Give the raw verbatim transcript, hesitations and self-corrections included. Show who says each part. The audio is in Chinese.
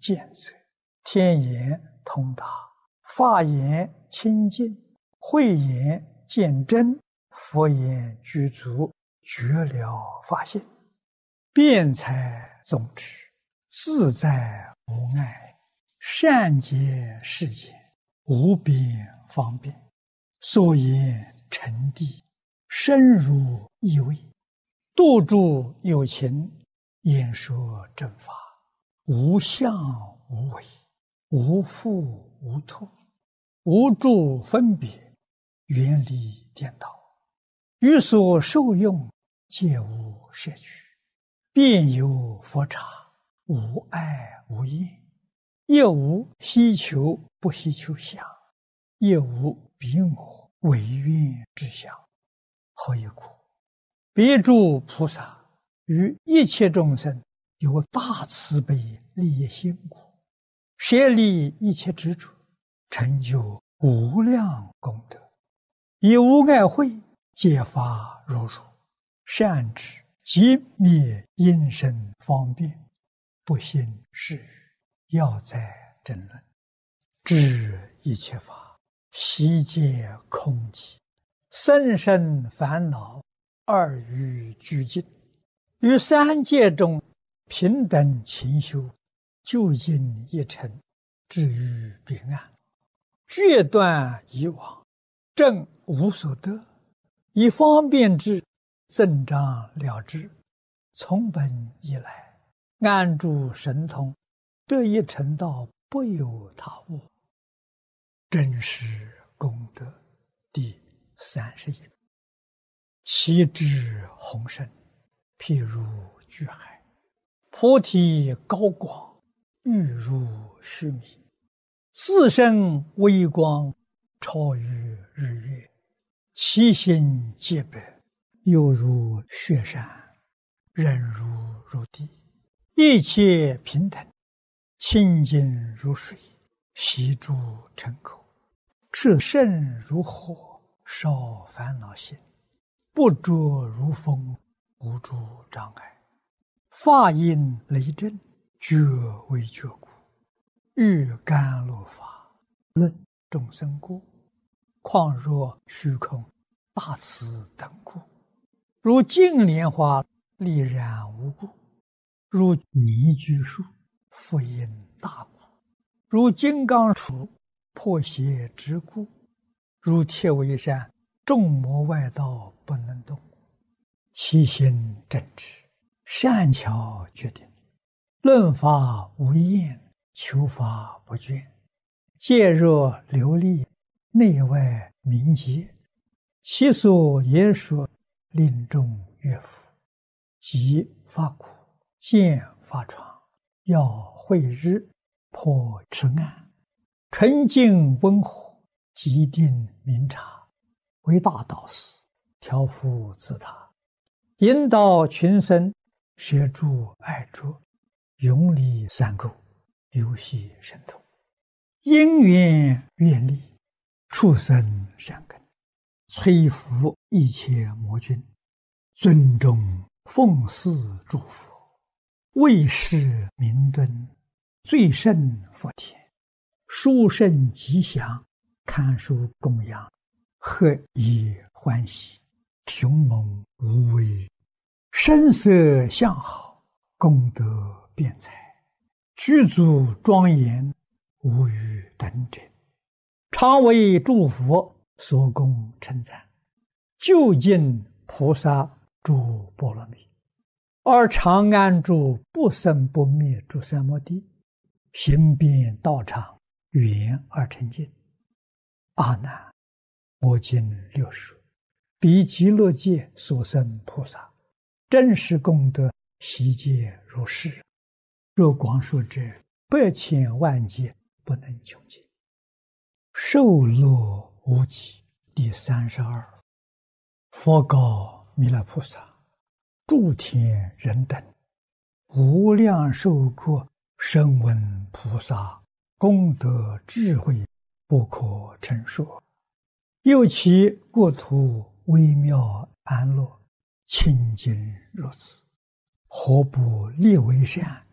Speaker 1: 见则，天眼通达，法眼清净，慧眼见真，佛眼具足，觉了法性，辩才宗旨，自在无碍，善解世间，无边方便，所言成谛，深入意味，度诸有情，演说正法，无相无为，无复无脱，无诸分别，远离颠倒，于所受用，皆无摄取，遍有佛刹，无碍无厌，亦无希求不希求相，亦无彼我唯愿之相。何以故？别诸菩萨于一切众生有大慈悲利益心故，舍离一切执着，成就无量功德，以无碍慧揭发如如，善知即灭因身方便，不信是语，要在争论，知一切法悉皆空寂，甚深烦恼，二欲俱尽，于三界中平等勤修，究竟一尘，至于彼岸，决断以往，正无所得，以方便智增长了之，从本以来，安住神通，得一成道，不有他物。真实功德第三十一。其智宏深，譬如巨海，菩提高广，欲如须弥，自身微光，超于日月，其心皆白，犹如雪山，忍如如地，一切平等，清净如水，悉诸尘口，炽盛如火，烧烦恼心，不着如风，无诸障碍，法音雷震，觉为觉故，欲甘露法，论众生故，况若虚空大慈等故，如净莲花丽然无故，如泥居树复因大故，如金刚杵破邪之故，如铁围山众魔外道不能动，其心正直，善巧决定，论法无厌，求法不倦，戒若流利，内外明洁，其所言说，令众悦服，即发苦，见发疮，要慧日，破痴暗，纯净温和，极定明察，为大导师，调伏自他，引导群生，摄诸爱着，永离三垢，游戏神通，因缘愿力，畜生善根，摧伏一切魔君，尊重奉祀诸佛，为世明敦，最胜佛田，殊胜吉祥，堪受供养，何以欢喜，雄猛无畏，声色相好，功德辩才，具足庄严，无与等者，常为诸佛所供称赞，究竟菩萨诸波罗蜜，而常安住不生不灭诸三摩地，行遍道场，圆而成净。阿难，我今六说，彼极乐界所生菩萨，真实功德悉皆如是。若广说者，百千万劫不能穷尽。受乐无极第三十二。佛告弥勒菩萨：诸天人等，无量寿国声闻菩萨功德智慧不可称说，又其国土微妙安乐，清净如此，何不立为善，